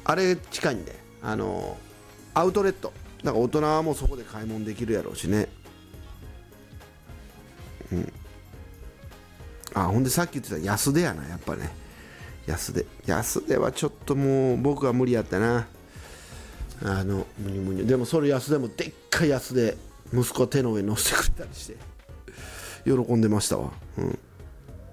あれ近いんで、アウトレットだから大人はもうそこで買い物できるやろうしね。ほんでさっき言ってた安出やな、やっぱね。安出はちょっともう僕は無理やったな。むにゅむにゅ。でもそれ安出もでっかい安出、息子は手の上に乗せてくれたりして喜んでましたわ。